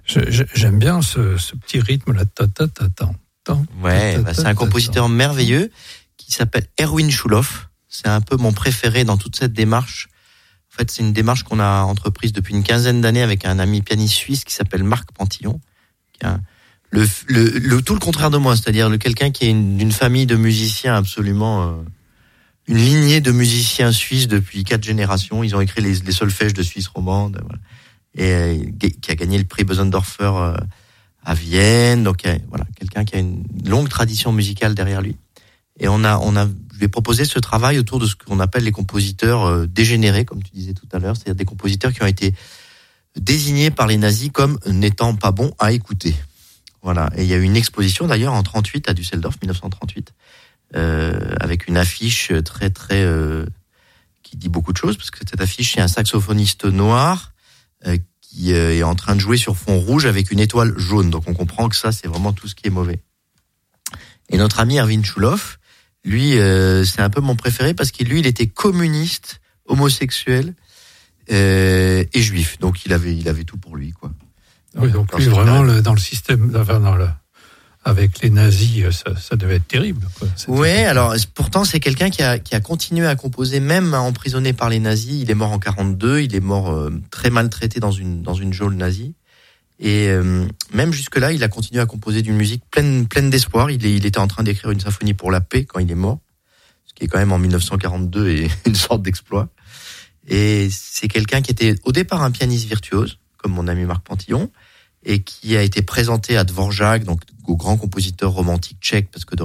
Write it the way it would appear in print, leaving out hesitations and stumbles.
J'aime bien ce petit rythme là. Ouais, c'est un compositeur merveilleux qui s'appelle Erwin Schulhoff. C'est un peu mon préféré dans toute cette démarche. En fait, c'est une démarche qu'on a entreprise depuis une quinzaine d'années avec un ami pianiste suisse qui s'appelle Marc Pantillon, qui a tout le contraire de moi, c'est-à-dire quelqu'un qui est d'une famille de musiciens absolument, une lignée de musiciens suisses depuis 4 générations. Ils ont écrit les solfèges de Suisse romande, voilà. Et qui a gagné le prix Bösendorfer à Vienne. Donc voilà, quelqu'un qui a une longue tradition musicale derrière lui. Et je vais proposer ce travail autour de ce qu'on appelle les compositeurs dégénérés, comme tu disais tout à l'heure, c'est-à-dire des compositeurs qui ont été désignés par les nazis comme n'étant pas bons à écouter. Voilà. Et il y a eu une exposition d'ailleurs en 1938 à Düsseldorf, 1938, avec une affiche très qui dit beaucoup de choses, parce que cette affiche, c'est un saxophoniste noir qui est en train de jouer sur fond rouge avec une étoile jaune. Donc on comprend que ça, c'est vraiment tout ce qui est mauvais. Et notre ami Erwin Schulhoff, lui, c'est un peu mon préféré parce que lui, il était communiste, homosexuel et juif. Donc il avait tout pour lui, quoi. Oui, donc lui, vraiment, dans le système, avec les nazis, ça devait être terrible, quoi. Ouais, alors pourtant c'est quelqu'un qui a continué à composer même emprisonné par les nazis. Il est mort en 42, il est mort très maltraité dans une geôle nazie. Et même jusque-là, il a continué à composer d'une musique pleine d'espoir. Il était en train d'écrire une symphonie pour la paix quand il est mort, ce qui est quand même en 1942 et une sorte d'exploit. Et c'est quelqu'un qui était au départ un pianiste virtuose, comme mon ami Marc Pantillon, et qui a été présenté à Dvorak, donc au grand compositeur romantique tchèque, parce que